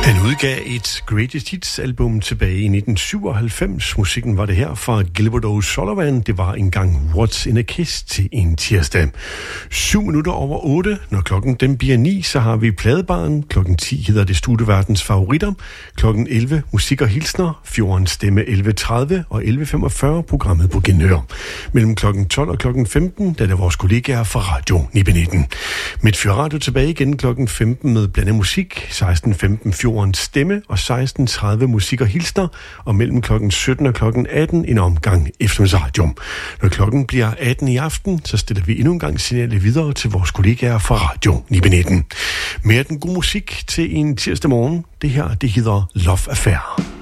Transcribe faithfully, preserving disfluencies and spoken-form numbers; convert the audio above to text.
Han udgav et Greatest Hits album tilbage i nitten syvoghalvfems. Musikken var det her fra Gilbert O'Sullivan. Det var engang What's in a Kiss til en tirsdag. Syv minutter over otte. Når klokken den bliver ni, så har vi Pladebaren. Klokken ti hedder det Studieverdens Favoritter. Klokken elleve Musik og Hilsner. Fjordens Stemme elleve tredive og elleve femogfyrre programmet på Genhør. Mellem klokken tolv og klokken femten, der er det vores kollegaer fra Radio nitten nitten. Midtfyr Radio tilbage igen klokken femten med blandet musik. seksten femten Fjordens Stemme og seksten tredive Musik og Hilsner, og mellem klokken sytten og klokken atten en omgang eftermiddagsradio. Når klokken bliver atten i aften, så stiller vi endnu en gang signalet videre til vores kollegaer fra Radio nitten nitten. Mere den gode musik til en tirsdag morgen. Det her, det hedder Love Affair.